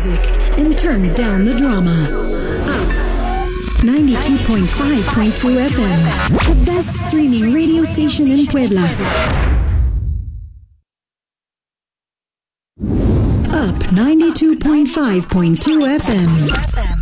music and turn down the drama. Up 92.5.2 FM, the best streaming radio station in Puebla. Up 92.5.2 FM.